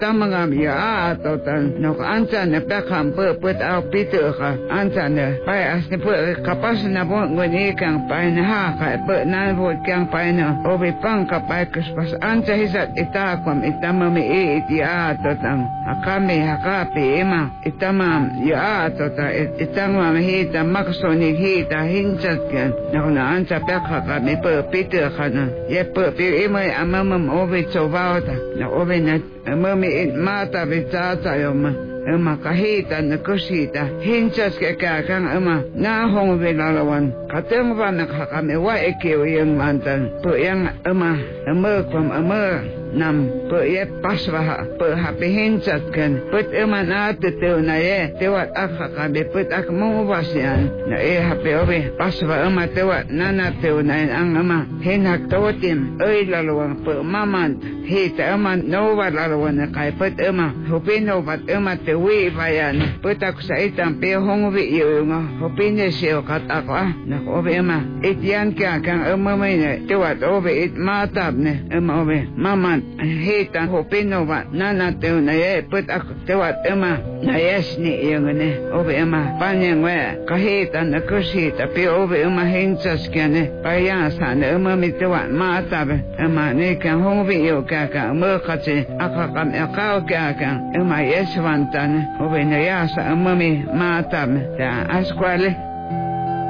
tamangam ya totan no ancha ne pakam put au pitu ka ancha ne pai as ne put kapas na bo ngoni kang pai na ha ka put na bo kang pai na obi pang ka pai kuspas ancha hisat ita kwam itamami ya totan akame hakape ema itamam ya tota itangwa hita maksoni hita hinchat kan na ancha pakha ka me pitu kana ye pi ema amam obi chowata na obi na mami mata vitata yoma ema kahita na kusita hinchas ke kakang ema na hong vinalawan kateng va na kakame wa ekew yang mantan po yang ema kwam nam po ye paswa po hape hinchas kan put ema na tetew na ye tewat akakabe put ak mo wasian na hape obe paswa ema tewat nana tew na ang ema hinak tawatim oy lalawang po mamant hita ema no wa lalawang na kay put ema hupino bat ema tewi bayan put ak sa itang pe hong vi yung hupino siyo katakwa na obe ema ityan kya kang ema may na tewat obe it matab ne ema obe mamant hita hupino bat nana tew na ye put ak tewat ema na yes ni yung ne obe ema panyang we kahita na kusita pe obe ema hinchas kya ne payasa na ema mi tewat matab ema ne kang hong vi yung kaka ema kasi akakam akaw kaka ema yes wantan obe na yasa ema mi matab ta askwale